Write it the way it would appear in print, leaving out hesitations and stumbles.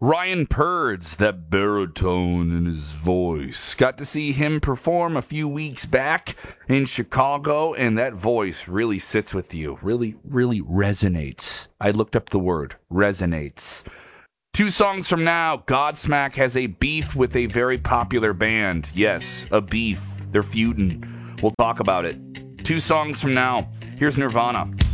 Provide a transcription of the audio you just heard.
Ryan Purds, that baritone in his voice. Got to see him perform a few weeks back in Chicago, and that voice really sits with you. Really, really resonates. I looked up the word, resonates. 2 songs from now, Godsmack has a beef with a very popular band. Yes, a beef. They're feuding. We'll talk about it. 2 songs from now, here's Nirvana.